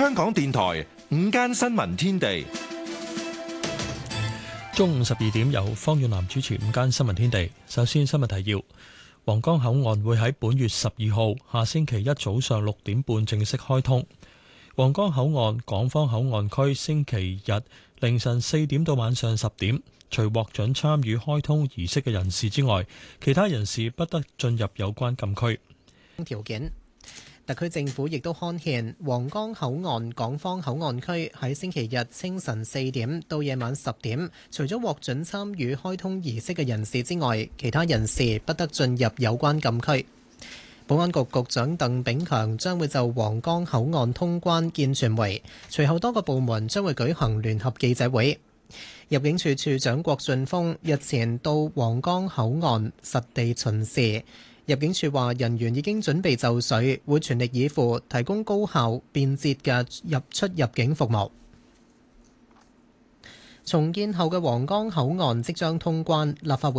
香港電台午間新聞天地， 中午12點由方遠南主持午間新聞天地。首先新聞提要：皇崗口岸會喺本月12號下星期一早上6點半正式開通。皇崗口岸港方口岸區星期日凌晨4點到晚上10點，除獲准參與開通儀式嘅人士之外，其他人士不得進入有關禁區。 條件，特區政府亦都刊憲，皇崗口岸港方口岸區喺星期日清晨4點到夜晚10點，除咗獲准參與開通儀式嘅人士之外，其他人士不得進入有關禁區。保安局局長鄧炳強將會就皇崗口岸通關見傳媒，隨後多個部門將會舉行聯合記者會。入境處處長郭俊峰日前到皇崗口岸實地巡視，入境處話人員已經準備就緒，會全力以赴提供高效便捷嘅出入境服務。重建後嘅皇崗口岸即將通關，立法會